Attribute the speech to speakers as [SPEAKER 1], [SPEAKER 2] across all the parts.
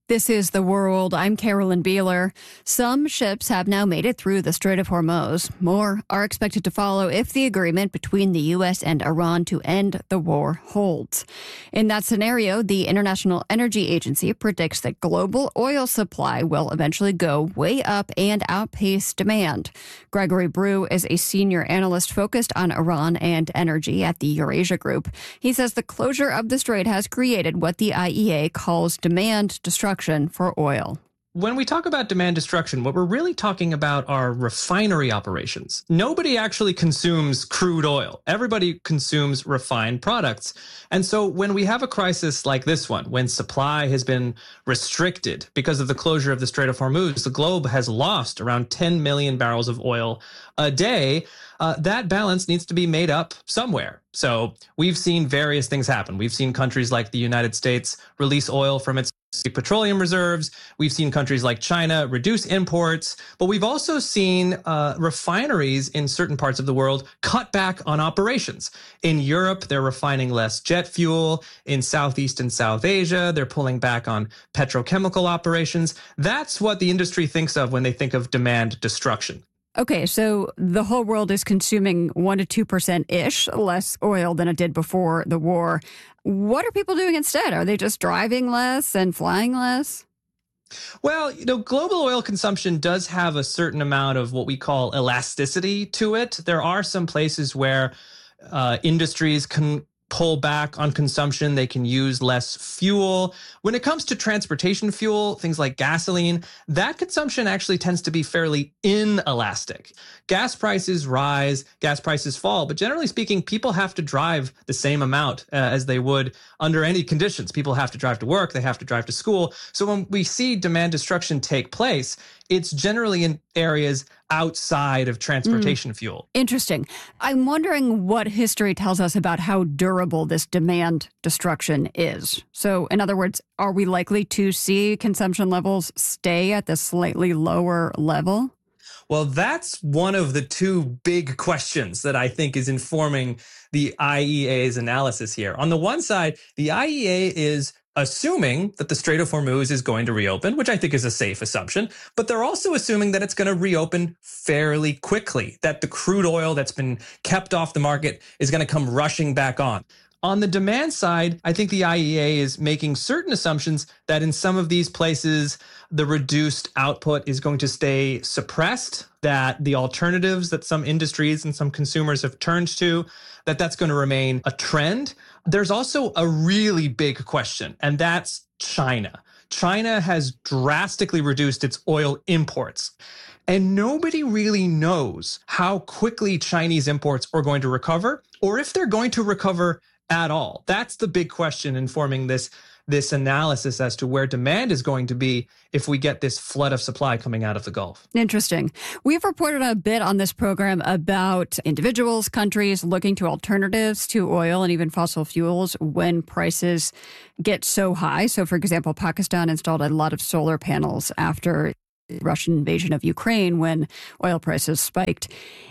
[SPEAKER 1] This is The World. I'm Carolyn Beeler. Some ships have now made it through the Strait of Hormuz. More are expected to follow if the agreement between the U.S. and Iran to end the war holds. In that scenario, the International Energy Agency predicts that global oil supply will eventually go way up and outpace demand. Gregory Brew is a senior analyst focused on Iran and energy at the Eurasia Group. He says the closure of the strait has created what the IEA calls demand destruction for oil.
[SPEAKER 2] When we talk about demand destruction, what we're really talking about are refinery operations. Nobody actually consumes crude oil. Everybody consumes refined products. And so when we have a crisis like this one, when supply has been restricted because of the closure of the Strait of Hormuz, the globe has lost around 10 million barrels of oil a day. That balance needs to be made up somewhere. So we've seen various things happen. We've seen countries like the United States release oil from its petroleum reserves. We've seen countries like China reduce imports, but we've also seen refineries in certain parts of the world cut back on operations. In Europe, they're refining less jet fuel. In Southeast and South Asia, they're pulling back on petrochemical operations. That's what the industry thinks of when they think of demand destruction.
[SPEAKER 1] Okay, so the whole world is consuming 1% to 2%-ish less oil than it did before the war. What are people doing instead? Are they just driving less and flying less?
[SPEAKER 2] Well, global oil consumption does have a certain amount of what we call elasticity to it. There are some places where industries can pull back on consumption. They can use less fuel. When it comes to transportation fuel, things like gasoline, that consumption actually tends to be fairly inelastic. Gas prices rise, gas prices fall, but generally speaking, people have to drive the same amount as they would under any conditions. People have to drive to work, they have to drive to school. So when we see demand destruction take place, it's generally in areas outside of transportation fuel.
[SPEAKER 1] Interesting. I'm wondering what history tells us about how durable this demand destruction is. So, in other words, are we likely to see consumption levels stay at the slightly lower level?
[SPEAKER 2] Well, that's one of the two big questions that I think is informing the IEA's analysis here. On the one side, the IEA is assuming that the Strait of Hormuz is going to reopen, which I think is a safe assumption, but they're also assuming that it's going to reopen fairly quickly, that the crude oil that's been kept off the market is going to come rushing back on. On the demand side, I think the IEA is making certain assumptions that in some of these places, the reduced output is going to stay suppressed, that the alternatives that some industries and some consumers have turned to, that's going to remain a trend. There's also a really big question, and that's China. China has drastically reduced its oil imports. And nobody really knows how quickly Chinese imports are going to recover, or if they're going to recover at all. That's the big question informing this analysis as to where demand is going to be if we get this flood of supply coming out of the Gulf.
[SPEAKER 1] Interesting. We've reported a bit on this program about individuals, countries looking to alternatives to oil and even fossil fuels when prices get so high. So, for example, Pakistan installed a lot of solar panels after the Russian invasion of Ukraine when oil prices spiked.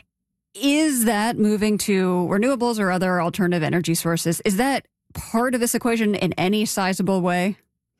[SPEAKER 1] Is that moving to renewables or other alternative energy sources? Is that part of this equation in any sizable way?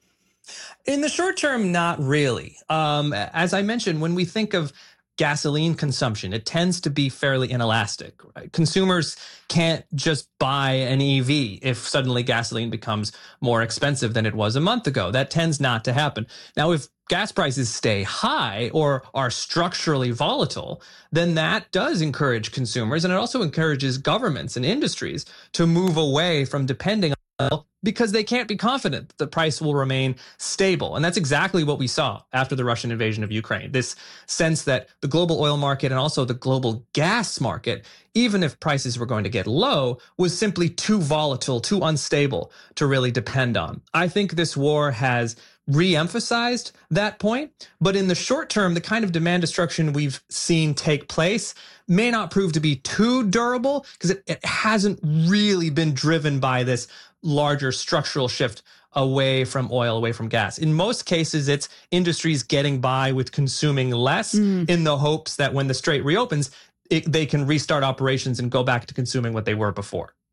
[SPEAKER 2] In the short term, not really. As I mentioned, when we think of gasoline consumption, it tends to be fairly inelastic. Right? Consumers can't just buy an EV if suddenly gasoline becomes more expensive than it was a month ago. That tends not to happen. Now, if gas prices stay high or are structurally volatile, then that does encourage consumers, and it also encourages governments and industries to move away from depending on oil because they can't be confident that the price will remain stable. And that's exactly what we saw after the Russian invasion of Ukraine. This sense that the global oil market and also the global gas market, even if prices were going to get low, was simply too volatile, too unstable to really depend on. I think this war has re-emphasized that point, but in the short term, the kind of demand destruction we've seen take place may not prove to be too durable because it hasn't really been driven by this larger structural shift away from oil, away from gas. In most cases, it's industries getting by with consuming less in the hopes that when the strait reopens, they can restart operations and go back to consuming what they were before.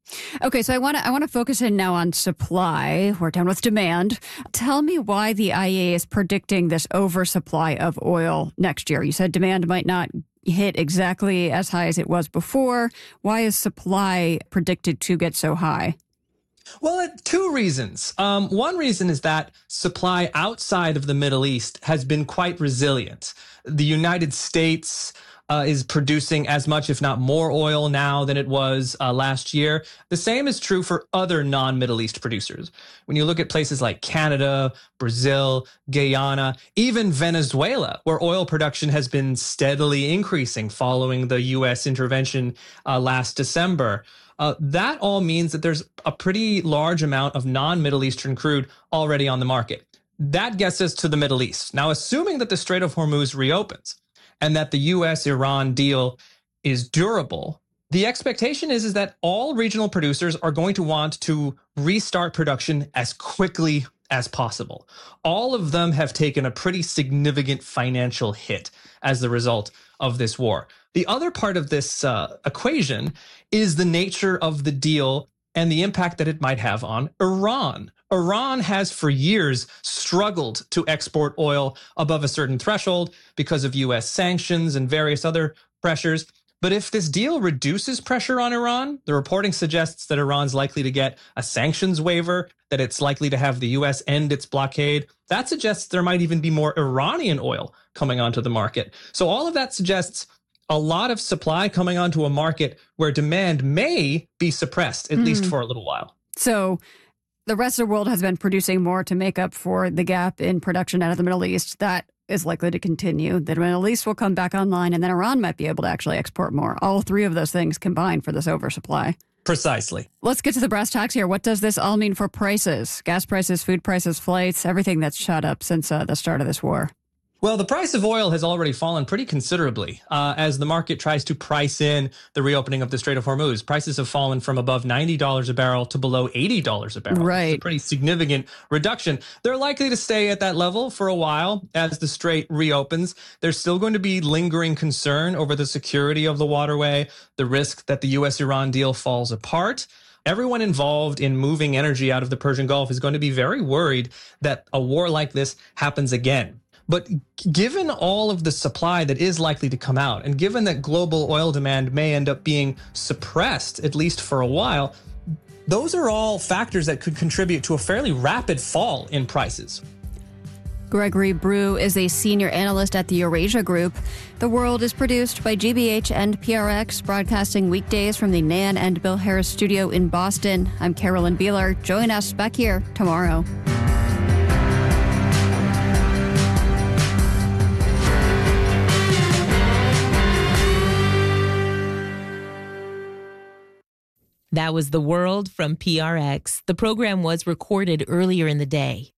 [SPEAKER 1] Okay, so I want to focus in now on supply. We're done with demand. Tell me why the IEA is predicting this oversupply of oil next year. You said demand might not hit exactly as high as it was before. Why is supply predicted to get so high?
[SPEAKER 2] Well, two reasons. One reason is that supply outside of the Middle East has been quite resilient. The United States is producing as much, if not more, oil now than it was last year. The same is true for other non-Middle East producers. When you look at places like Canada, Brazil, Guyana, even Venezuela, where oil production has been steadily increasing following the U.S. intervention last December, that all means that there's a pretty large amount of non-Middle Eastern crude already on the market. That gets us to the Middle East. Now, assuming that the Strait of Hormuz reopens, and that the U.S.-Iran deal is durable, the expectation is that all regional producers are going to want to restart production as quickly as possible. All of them have taken a pretty significant financial hit as the result of this war. The other part of this equation is the nature of the deal and the impact that it might have on Iran. Iran has for years struggled to export oil above a certain threshold because of U.S. sanctions and various other pressures. But if this deal reduces pressure on Iran, the reporting suggests that Iran's likely to get a sanctions waiver, that it's likely to have the U.S. end its blockade. That suggests there might even be more Iranian oil coming onto the market. So all of that suggests a lot of supply coming onto a market where demand may be suppressed, at least for a little while.
[SPEAKER 1] So the rest of the world has been producing more to make up for the gap in production out of the Middle East. That is likely to continue. The Middle East will come back online, and then Iran might be able to actually export more. All three of those things combined for this oversupply.
[SPEAKER 2] Precisely.
[SPEAKER 1] Let's get to the brass tacks here. What does this all mean for prices? Gas prices, food prices, flights, everything that's shot up since the start of this war.
[SPEAKER 2] Well, the price of oil has already fallen pretty considerably as the market tries to price in the reopening of the Strait of Hormuz. Prices have fallen from above $90 a barrel to below $80 a barrel.
[SPEAKER 1] Right.
[SPEAKER 2] It's a pretty significant reduction. They're likely to stay at that level for a while as the strait reopens. There's still going to be lingering concern over the security of the waterway, the risk that the U.S.-Iran deal falls apart. Everyone involved in moving energy out of the Persian Gulf is going to be very worried that a war like this happens again. But given all of the supply that is likely to come out, and given that global oil demand may end up being suppressed, at least for a while, those are all factors that could contribute to a fairly rapid fall in prices.
[SPEAKER 1] Gregory Brew is a senior analyst at the Eurasia Group. The World is produced by GBH and PRX, broadcasting weekdays from the Nan and Bill Harris studio in Boston. I'm Carolyn Beeler. Join us back here tomorrow.
[SPEAKER 3] That was The World from PRX. The program was recorded earlier in the day.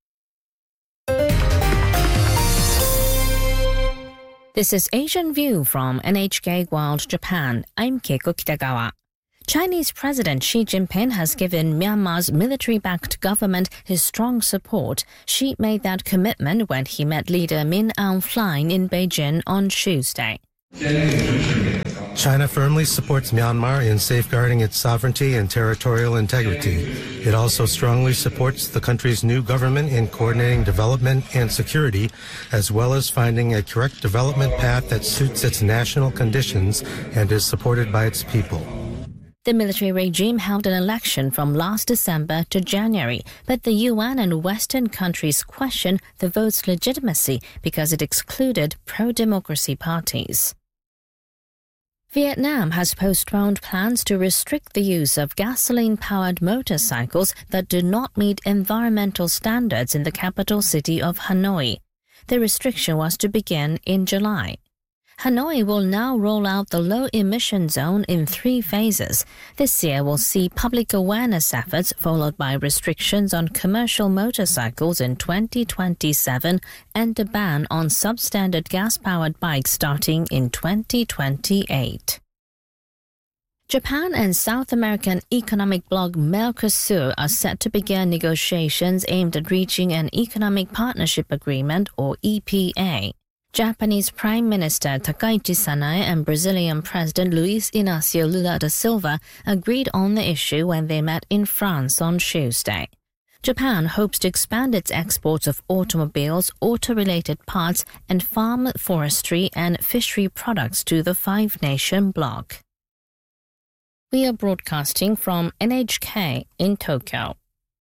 [SPEAKER 4] This is Asian View from NHK World Japan. I'm Keiko Kitagawa. Chinese President Xi Jinping has given Myanmar's military-backed government his strong support. Xi made that commitment when he met leader Min Aung Hlaing in Beijing on Tuesday.
[SPEAKER 5] China firmly supports Myanmar in safeguarding its sovereignty and territorial integrity. It also strongly supports the country's new government in coordinating development and security, as well as finding a correct development path that suits its national conditions and is supported by its people.
[SPEAKER 4] The military regime held an election from last December to January, but the UN and Western countries questioned the vote's legitimacy because it excluded pro-democracy parties. Vietnam has postponed plans to restrict the use of gasoline-powered motorcycles that do not meet environmental standards in the capital city of Hanoi. The restriction was to begin in July. Hanoi will now roll out the low-emission zone in 3 phases. This year will see public awareness efforts followed by restrictions on commercial motorcycles in 2027 and a ban on substandard gas-powered bikes starting in 2028. Japan and South American economic bloc Mercosur are set to begin negotiations aimed at reaching an Economic Partnership Agreement, or EPA. Japanese Prime Minister Takaichi Sanae and Brazilian President Luiz Inácio Lula da Silva agreed on the issue when they met in France on Tuesday. Japan hopes to expand its exports of automobiles, auto-related parts, and farm, forestry, and fishery products to the five-nation bloc. We are broadcasting from NHK in Tokyo.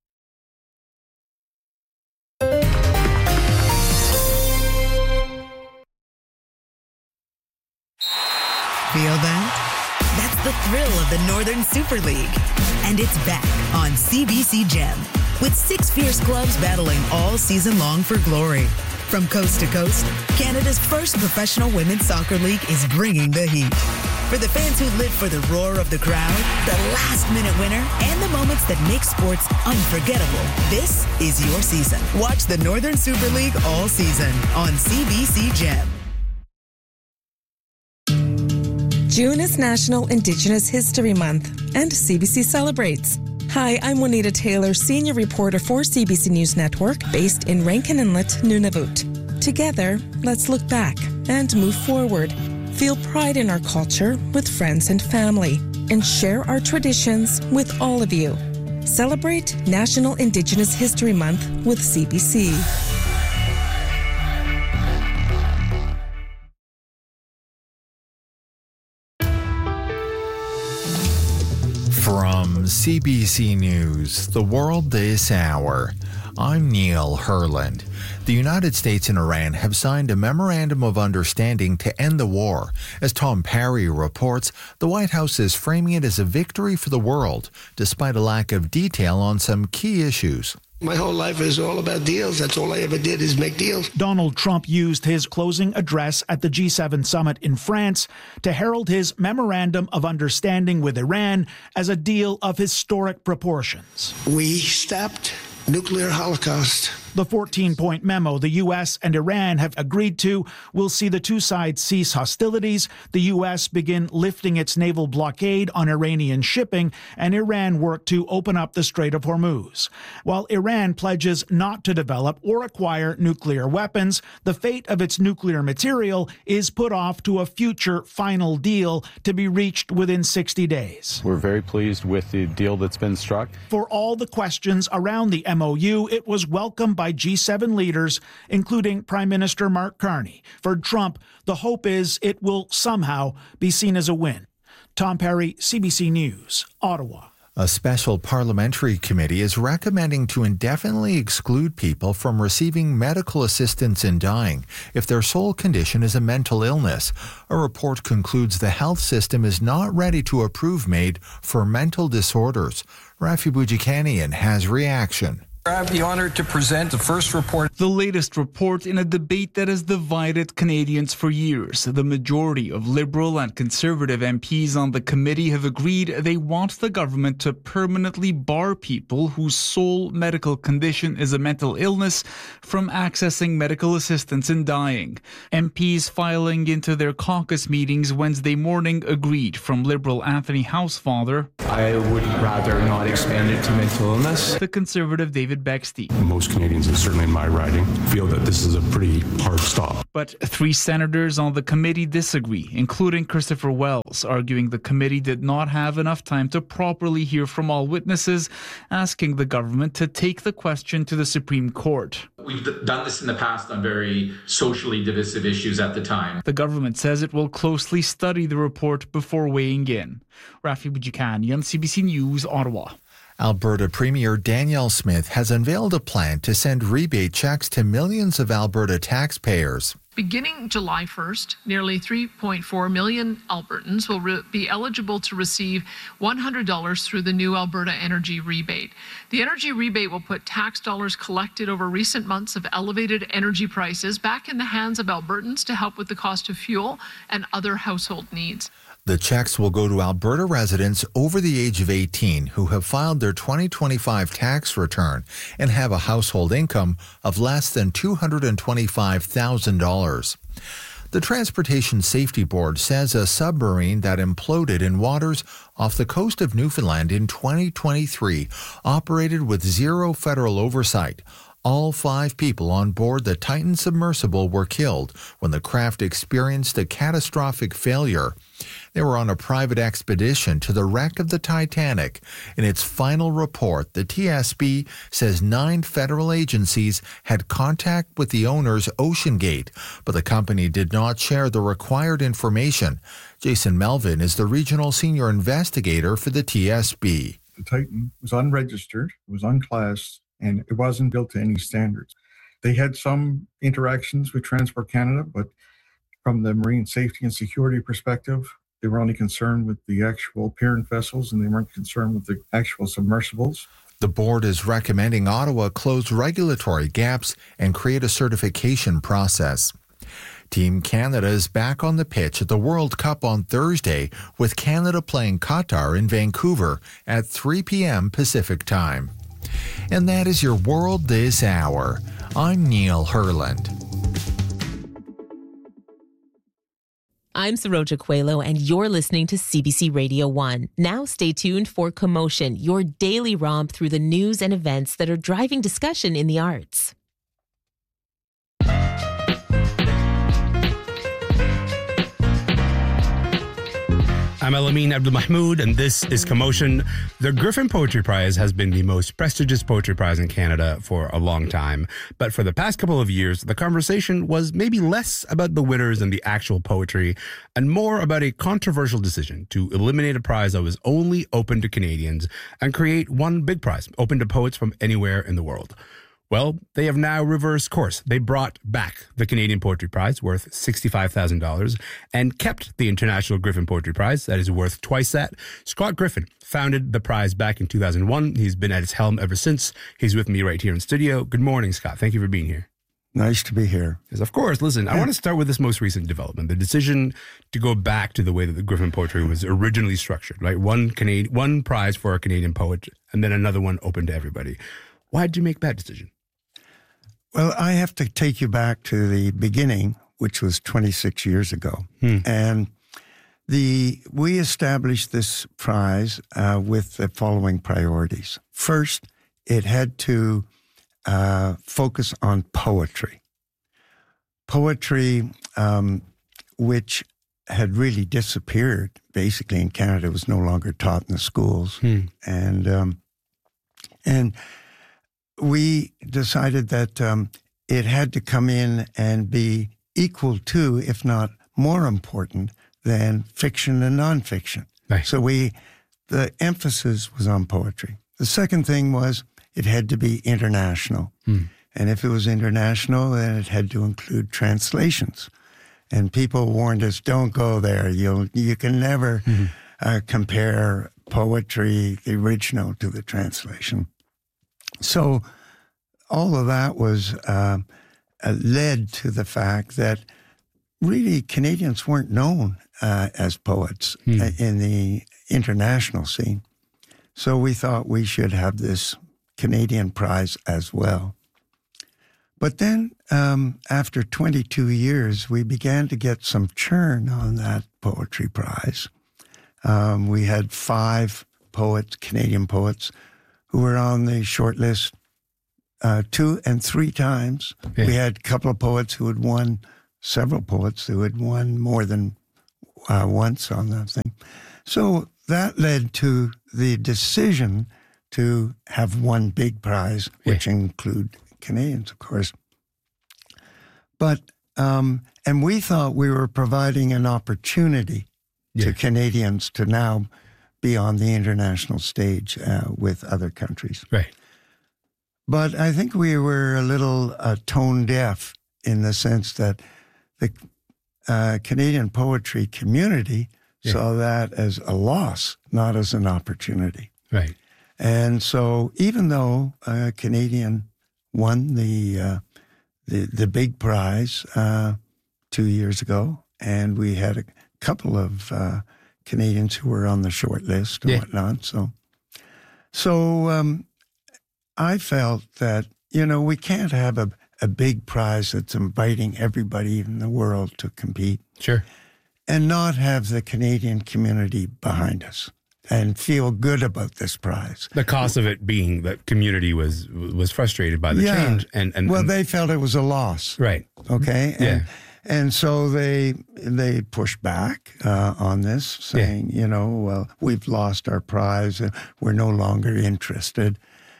[SPEAKER 6] Feel that? That's the thrill of the Northern Super League. And it's back on CBC Gem, with 6 fierce clubs battling all season long for glory. From coast to coast, Canada's first professional women's soccer league is bringing the heat. For the fans who live for the roar of the crowd, the last-minute winner, and the moments that make sports unforgettable, this is your season. Watch the Northern Super League all season on CBC Gem.
[SPEAKER 7] June is National Indigenous History Month, and CBC celebrates. Hi, I'm Juanita Taylor, senior reporter for CBC News Network, based in Rankin Inlet, Nunavut. Together, let's look back and move forward. Feel pride in our culture with friends and family, and share our traditions with all of you. Celebrate National Indigenous History Month with CBC.
[SPEAKER 8] From CBC News, The World This Hour, I'm Neil Herland. The United States and Iran have signed a memorandum of understanding to end the war. As Tom Parry reports, the White House is framing it as a victory for the world, despite a lack of detail on some key issues.
[SPEAKER 9] My whole life is all about deals. That's all I ever did is make deals.
[SPEAKER 10] Donald Trump used his closing address at the G7 summit in France to herald his memorandum of understanding with Iran as a deal of historic proportions.
[SPEAKER 9] We stopped nuclear holocaust.
[SPEAKER 10] The 14-point memo the U.S. and Iran have agreed to will see the two sides cease hostilities, the U.S. begin lifting its naval blockade on Iranian shipping, and Iran work to open up the Strait of Hormuz. While Iran pledges not to develop or acquire nuclear weapons, the fate of its nuclear material is put off to a future final deal to be reached within 60 days.
[SPEAKER 11] We're very pleased with the deal that's been struck.
[SPEAKER 10] For all the questions around the MOU, it was welcomed by G7 leaders, including Prime Minister Mark Carney. For Trump, the hope is it will somehow be seen as a win. Tom Parry, CBC News, Ottawa.
[SPEAKER 8] A special parliamentary committee is recommending to indefinitely exclude people from receiving medical assistance in dying if their sole condition is a mental illness. A report concludes the health system is not ready to approve MAID for mental disorders. Rafi Boudjikanian has reaction.
[SPEAKER 12] I have the honor to present the first report.
[SPEAKER 13] The latest report in a debate that has divided Canadians for years. The majority of Liberal and Conservative MPs on the committee have agreed they want the government to permanently bar people whose sole medical condition is a mental illness from accessing medical assistance in dying. MPs filing into their caucus meetings Wednesday morning agreed, from Liberal Anthony Housefather.
[SPEAKER 14] I would rather not expand it to mental illness.
[SPEAKER 13] The Conservative David Bexty.
[SPEAKER 15] Most Canadians, and certainly in my riding, feel that this is a pretty hard stop.
[SPEAKER 13] But 3 senators on the committee disagree, including Christopher Wells, arguing the committee did not have enough time to properly hear from all witnesses, asking the government to take the question to the Supreme Court.
[SPEAKER 16] We've done this in the past on very socially divisive issues at the time.
[SPEAKER 13] The government says it will closely study the report before weighing in. Rafi Boudjikanian, CBC News, Ottawa.
[SPEAKER 8] Alberta Premier Danielle Smith has unveiled a plan to send rebate checks to millions of Alberta taxpayers.
[SPEAKER 17] Beginning July 1st, nearly 3.4 million Albertans will be eligible to receive $100 through the new Alberta Energy Rebate. The Energy Rebate will put tax dollars collected over recent months of elevated energy prices back in the hands of Albertans to help with the cost of fuel and other household needs.
[SPEAKER 8] The checks will go to Alberta residents over the age of 18 who have filed their 2025 tax return and have a household income of less than $225,000. The Transportation Safety Board says a submarine that imploded in waters off the coast of Newfoundland in 2023 operated with zero federal oversight. All 5 people on board the Titan submersible were killed when the craft experienced a catastrophic failure. They were on a private expedition to the wreck of the Titanic. In its final report, the TSB says 9 federal agencies had contact with the owners, OceanGate, but the company did not share the required information. Jason Melvin is the regional senior investigator for the TSB.
[SPEAKER 18] The Titan was unregistered, it was unclassed, and it wasn't built to any standards. They had some interactions with Transport Canada, but from the marine safety and security perspective, they were only concerned with the actual parent vessels, and they weren't concerned with the actual submersibles.
[SPEAKER 8] The board is recommending Ottawa close regulatory gaps and create a certification process. Team Canada is back on the pitch at the World Cup on Thursday, with Canada playing Qatar in Vancouver at 3 p.m. Pacific Time. And that is your World This Hour. I'm Neil Herland.
[SPEAKER 3] I'm Saroja Coelho, and you're listening to CBC Radio 1. Now stay tuned for Commotion, your daily romp through the news and events that are driving discussion in the arts.
[SPEAKER 19] I'm Elamin Abdulmahmoud, and this is Commotion. The Griffin Poetry Prize has been the most prestigious poetry prize in Canada for a long time. But for the past couple of years, the conversation was maybe less about the winners and the actual poetry, and more about a controversial decision to eliminate a prize that was only open to Canadians and create one big prize open to poets from anywhere in the world. Well, they have now reversed course. They brought back the Canadian Poetry Prize, worth $65,000, and kept the International Griffin Poetry Prize, that is worth twice that. Scott Griffin founded the prize back in 2001. He's been at its helm ever since. He's with me right here in studio. Good morning, Scott. Thank you for being here.
[SPEAKER 20] Nice to be here.
[SPEAKER 19] Yes, of course. Listen, I want to start with this most recent development, the decision to go back to the way that the Griffin Poetry was originally structured, right? One prize for a Canadian poet, and then another one open to everybody. Why did you make that decision?
[SPEAKER 20] Well, I have to take you back to the beginning, which was 26 years ago. And we established this prize with the following priorities. First, it had to focus on poetry. Poetry, which had really disappeared, basically, in Canada, was no longer taught in the schools. And we decided that it had to come in and be equal to, if not more important, than fiction and nonfiction.
[SPEAKER 19] Right.
[SPEAKER 20] So the emphasis was on poetry. The second thing was it had to be international. And if it was international, then it had to include translations. And people warned us, don't go there. You can never compare poetry, the original, to the translation. So all of that was led to the fact that really Canadians weren't known as poets in the international scene. So we thought we should have this Canadian prize as well. But then after 22 years, we began to get some churn on that poetry prize. We had 5 poets, Canadian poets, who were on the short list 2 and 3 times. Yeah. We had a couple of poets who had won, several poets who had won more than once on that thing. So that led to the decision to have one big prize, which include Canadians, of course. But, and we thought we were providing an opportunity to Canadians to now be on the international stage with other countries.
[SPEAKER 19] Right.
[SPEAKER 20] But I think we were a little tone deaf in the sense that the Canadian poetry community saw that as a loss, not as an opportunity.
[SPEAKER 19] Right.
[SPEAKER 20] And so even though Canadian won the big prize 2 years ago, and we had a couple of Canadians who were on the short list and whatnot. So I felt that, we can't have a big prize that's inviting everybody in the world to compete.
[SPEAKER 19] Sure.
[SPEAKER 20] And not have the Canadian community behind us. and feel good about this prize.
[SPEAKER 19] The cost of it being that community was frustrated by the change, and
[SPEAKER 20] they felt it was a loss,
[SPEAKER 19] right?
[SPEAKER 20] Okay, and so they pushed back on this, saying, well, we've lost our prize, we're no longer interested,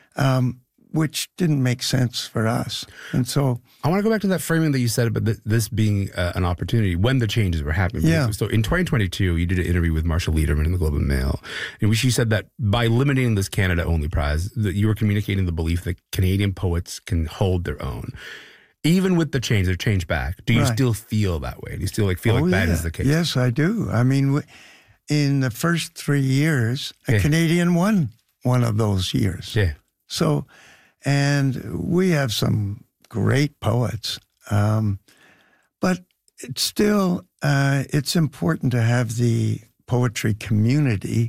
[SPEAKER 20] which didn't make sense for us, and so.
[SPEAKER 19] I want to go back to that framing that you said about this being an opportunity when the changes were happening.
[SPEAKER 20] Yeah.
[SPEAKER 19] So in 2022, you did an interview with Marshall Lederman in the Globe and Mail, in which you said that by limiting this Canada-only prize, that you were communicating the belief that Canadian poets can hold their own. Even with the change, they've changed back. Do you still feel that way? Do you still feel like that is the case?
[SPEAKER 20] Yes, I do. I mean, in the first 3 years, a Canadian won one of those years.
[SPEAKER 19] Yeah.
[SPEAKER 20] So, and we have some great poets, but it's still it's important to have the poetry community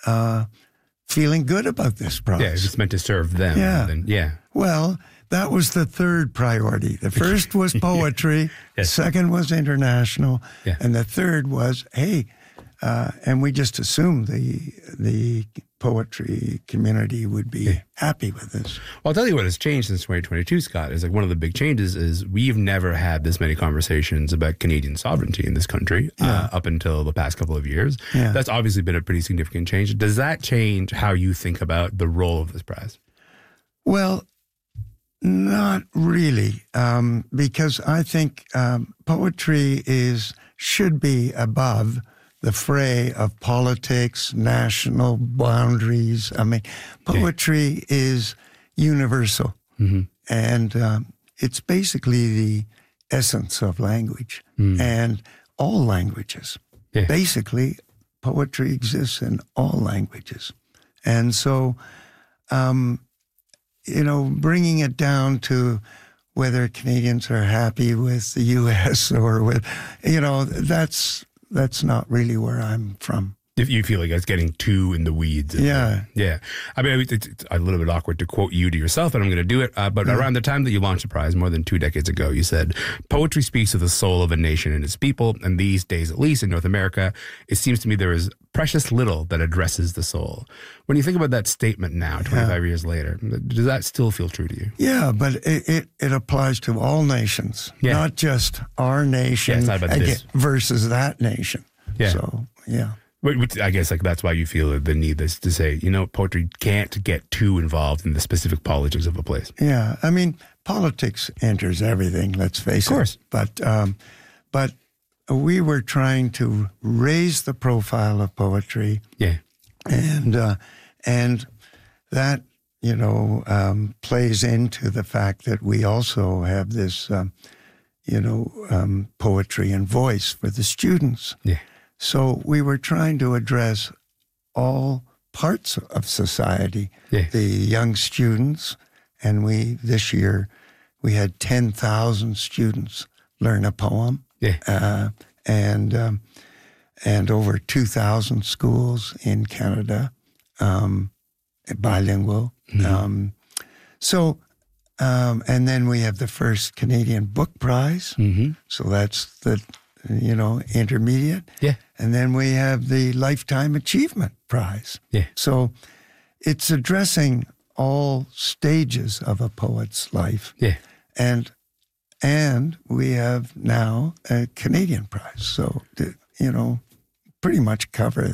[SPEAKER 20] feeling good about this prize.
[SPEAKER 19] Yeah, it's meant to serve them.
[SPEAKER 20] Yeah. Well, that was the third priority. The first was poetry, the second was international, and the third was, and we just assumed the poetry community would be happy with this.
[SPEAKER 19] Well, I'll tell you what has changed since 2022, Scott, is like one of the big changes is we've never had this many conversations about Canadian sovereignty in this country up until the past couple of years.
[SPEAKER 20] Yeah.
[SPEAKER 19] That's obviously been a pretty significant change. Does that change how you think about the role of this prize?
[SPEAKER 20] Well, not really, because I think poetry should be above the fray of politics, national boundaries. I mean, poetry is universal, and it's basically the essence of language and all languages. Yeah. Basically, poetry exists in all languages. And so, bringing it down to whether Canadians are happy with the U.S. or with, that's not really where I'm from.
[SPEAKER 19] If you feel like it's getting too in the weeds.
[SPEAKER 20] Yeah.
[SPEAKER 19] I mean, it's a little bit awkward to quote you to yourself, and I'm going to do it. But around the time that you launched the prize, more than 2 decades ago, you said, poetry speaks to the soul of a nation and its people. And these days, at least in North America, it seems to me there is precious little that addresses the soul. When you think about that statement now, 25 years later, does that still feel true to you?
[SPEAKER 20] Yeah, but it applies to all nations, not just our nation versus that nation.
[SPEAKER 19] Yeah.
[SPEAKER 20] So, yeah.
[SPEAKER 19] I guess that's why you feel the need to say, poetry can't get too involved in the specific politics of a place.
[SPEAKER 20] Yeah, I mean, politics enters everything, let's face it.
[SPEAKER 19] Of course.
[SPEAKER 20] But we were trying to raise the profile of poetry.
[SPEAKER 19] Yeah.
[SPEAKER 20] And that, plays into the fact that we also have this, poetry and voice for the students.
[SPEAKER 19] Yeah.
[SPEAKER 20] So we were trying to address all parts of society, the young students, and this year we had 10,000 students learn a poem, and over 2,000 schools in Canada, bilingual. And then we have the first Canadian Book Prize, so that's the intermediate.
[SPEAKER 19] Yeah.
[SPEAKER 20] And then we have the Lifetime Achievement Prize.
[SPEAKER 19] Yeah.
[SPEAKER 20] So it's addressing all stages of a poet's life.
[SPEAKER 19] Yeah.
[SPEAKER 20] And we have now a Canadian prize. So, pretty much cover